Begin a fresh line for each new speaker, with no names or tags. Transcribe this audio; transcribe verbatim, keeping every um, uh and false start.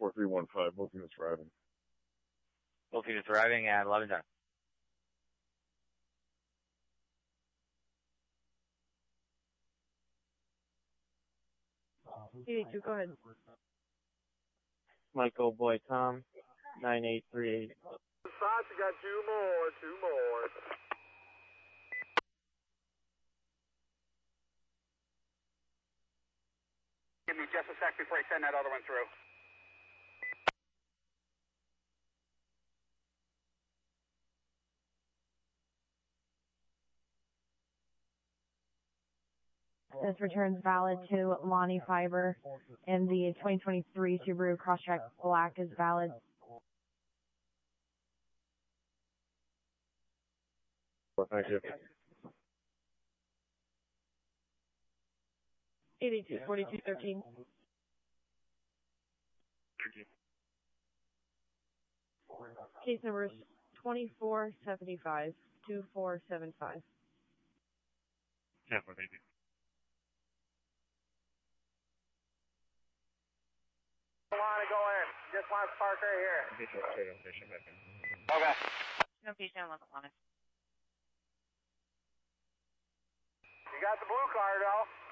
four three one five, both units arriving.
Both units arriving at eleven ten.
eighty-two, go ahead.
Michael Boy Tom, nine eight three eight.
Spots, you got two more, two more. Give me just a sec before I send that other one through.
This returns valid to Lonnie Fiber, and the twenty twenty-three Subaru Crosstrek Black is valid.
Well, thank you.
eighty-two, forty-two, thirteen. Case number is twenty-four seventy-five, two four seven five.
Yeah, thank you.
Want to go in. Just want to park right here.
Okay.
No patient on the line.
You got the blue car, though.